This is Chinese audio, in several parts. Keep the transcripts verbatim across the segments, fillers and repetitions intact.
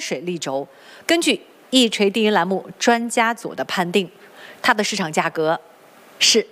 水立轴。根据一锤定音栏目专家组的判定，它的市场价格是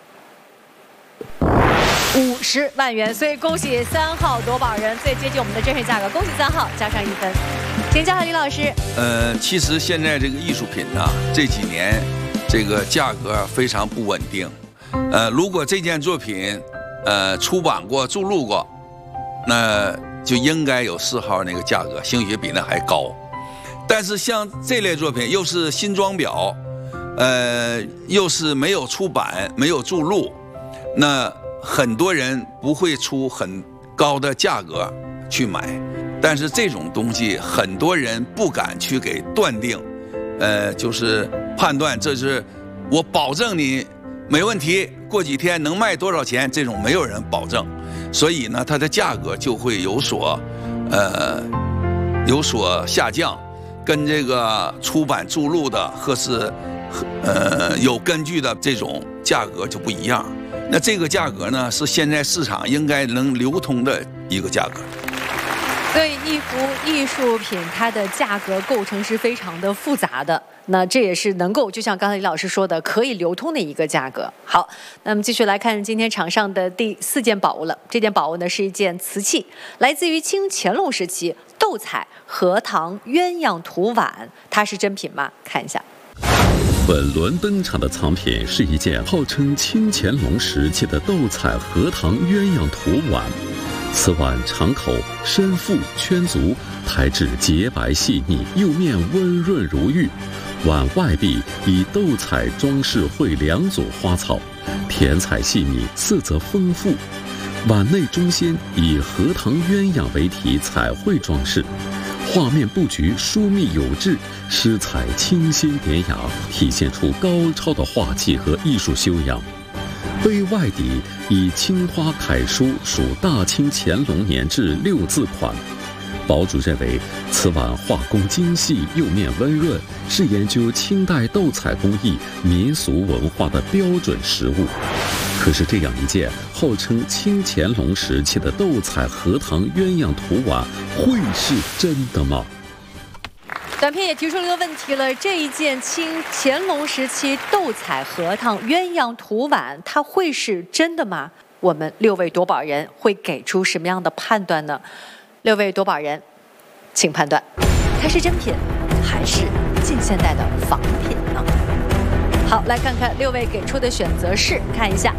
五十万元，所以恭喜三号夺宝人，最接近我们的真实价格，恭喜三号，加上一分。请教下李老师。 呃，其实现在这个艺术品呢，这几年这个价格非常不稳定。呃，如果这件作品呃出版过、注录过，那就应该有四号那个价格，兴许比那还高。但是像这类作品，又是新装裱，呃，又是没有出版、没有注录，那很多人不会出很高的价格去买。但是这种东西，很多人不敢去给断定，呃，就是判断这是我保证你没问题，过几天能卖多少钱，这种没有人保证，所以呢，它的价格就会有所，呃，有所下降，跟这个出版注录的或是，呃，有根据的这种价格就不一样。那这个价格呢，是现在市场应该能流通的一个价格。 所以一幅艺术品，它的价格构成是非常的复杂的。那这也是能够，就像刚才李老师说的，可以流通的一个价格。好，那么继续来看今天场上的第四件宝物了。这件宝物呢是一件瓷器，来自于清乾隆时期斗彩荷塘鸳鸯图碗，它是真品吗？看一下。 本轮登场的藏品是一件号称清乾隆时期的斗彩荷塘鸳鸯图碗。此碗长口、深腹、圈足，材质洁白细腻，釉面温润如玉。碗外壁以斗彩装饰绘两组花草，填彩细腻，色泽丰富。碗内中间以荷塘鸳鸯为题彩绘装饰，画面布局疏密有致，诗彩清新典雅，体现出高超的画技和艺术修养。碑外底以青花楷书属大清乾隆年制六字款。宝主认为此碗画工精细，釉面温润，是研究清代斗彩工艺、民俗文化的标准实物。可是这样一件号称清乾隆时期的斗彩荷塘鸳鸯图碗，会是真的吗？ 短片也提出了一个问题了，这一件清乾隆时期斗彩荷塘鸳鸯图碗，它会是真的吗？我们六位夺宝人会给出什么样的判断呢？六位夺宝人，请判断，它是真品还是近现代的仿品呢？好，来看看六位给出的选择是，看一下，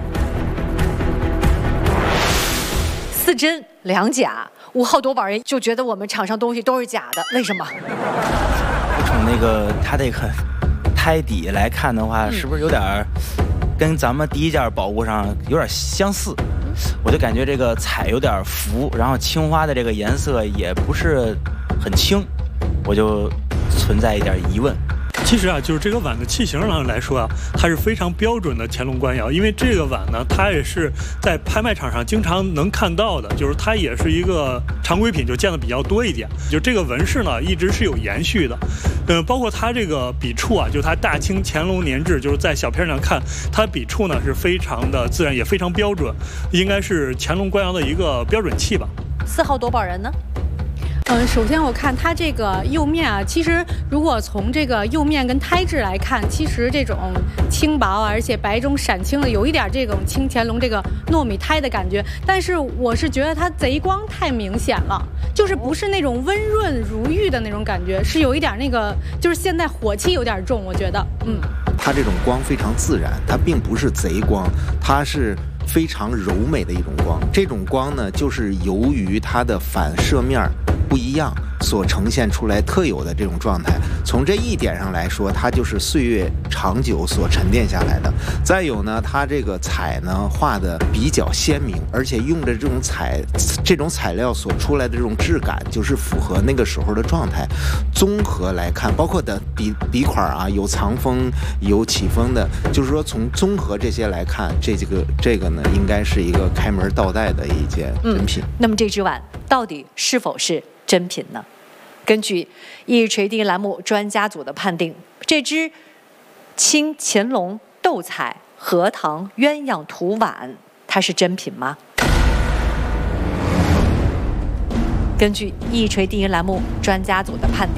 四真两假。五号夺宝人就觉得我们场上东西都是假的，为什么？ 从那个它这个胎底来看的话，是不是有点跟咱们第一件宝物上有点相似？我就感觉这个彩有点浮，然后青花的这个颜色也不是很清，我就存在一点疑问。 其实啊，就是这个碗的器型上来说啊，它是非常标准的乾隆官窑，因为这个碗呢，它也是在拍卖场上经常能看到的，就是它也是一个常规品，就见的比较多一点。就这个纹饰呢，一直是有延续的，嗯，包括它这个笔触啊，就它大清乾隆年制，就是在小片上看，它笔触呢是非常的自然，也非常标准，应该是乾隆官窑的一个标准器吧。 四号夺宝人呢？ 嗯，首先我看它这个釉面啊，其实如果从这个釉面跟胎质来看，其实这种轻薄而且白中闪青的，有一点这种清乾隆这个糯米胎的感觉。但是我是觉得它贼光太明显了，就是不是那种温润如玉的那种感觉，是有一点那个，就是现在火气有点重，我觉得，嗯。 它这种光非常自然，它并不是贼光，它是非常柔美的一种光。这种光呢，就是由于它的反射面不一样所呈现出来特有的这种状态。从这一点上来说，它就是岁月长久所沉淀下来的。再有呢，它这个彩呢画的比较鲜明，而且用的这种彩这种材料所出来的这种质感，就是符合那个时候的状态。综合来看，包括的笔笔款啊，有藏锋有起锋的，就是说从综合这些来看，这几个这个呢，应该是一个开门倒带的一件真品。 嗯，那么这只碗到底是否是真品呢？根据一锤定音栏目专家组的判定，这只清乾隆斗彩荷塘鸳鸯图碗，它是真品吗？根据一锤定音栏目专家组的判定。